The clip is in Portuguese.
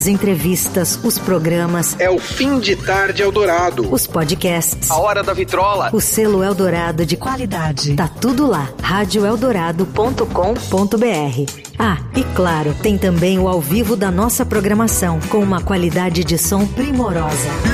As entrevistas, os programas. É o Fim de Tarde Eldorado. Os podcasts. A Hora da Vitrola. O selo Eldorado de qualidade. Tá tudo lá. radioeldorado.com.br. Ah, e claro, tem também o ao vivo da nossa programação, com uma qualidade de som primorosa.